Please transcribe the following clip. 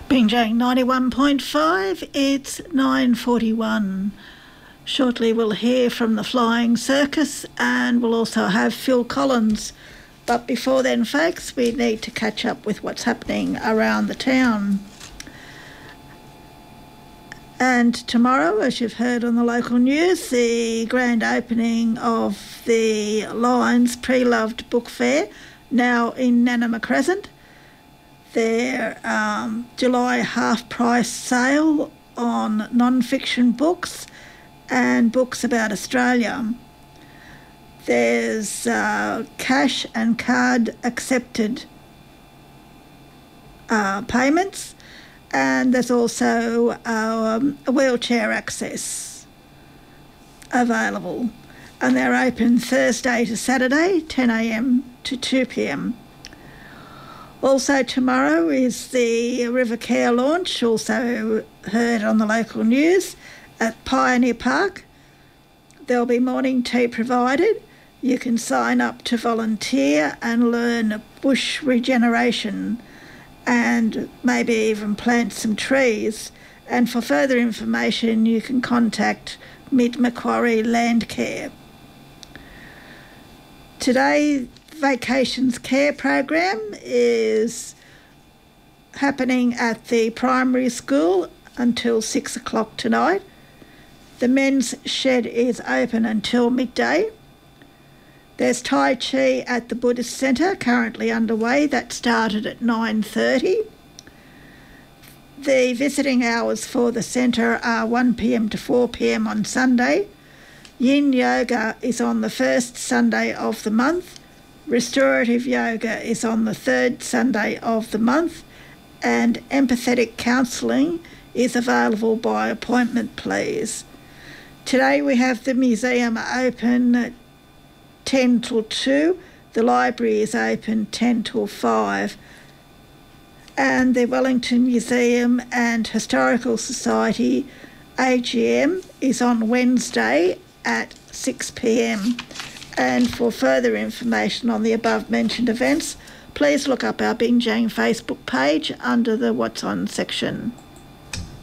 Binjang 91.5, it's 9:41. Shortly we'll hear from the Flying Circus and we'll also have Phil Collins. But before then, folks, we need to catch up with what's happening around the town. And tomorrow, as you've heard on the local news, the grand opening of the Lions Pre-Loved Book Fair, now in Nanama Crescent. Their July half-price sale on non-fiction books and books about Australia. There's cash and card accepted payments, and there's also a wheelchair access available. And they're open Thursday to Saturday, 10 a.m. to 2 p.m. Also tomorrow is the River Care launch, also heard on the local news, at Pioneer Park. There'll be morning tea provided. You can sign up to volunteer and learn bush regeneration and maybe even plant some trees. And for further information, you can contact Mid Macquarie Landcare. Today, Vacations Care program is happening at the primary school until 6 o'clock tonight. The men's shed is open until midday. There's Tai Chi at the Buddhist Centre currently underway. That started at 9:30. The visiting hours for the centre are 1 p.m. to 4 p.m. on Sunday. Yin Yoga is on the first Sunday of the month. Restorative Yoga is on the third Sunday of the month, and empathetic counselling is available by appointment, please. Today we have the museum open at 10 till 2. The library is open 10 till 5. And the Wellington Museum and Historical Society AGM is on Wednesday at 6 p.m. And for further information on the above-mentioned events, please look up our Binjang Facebook page under the What's On section.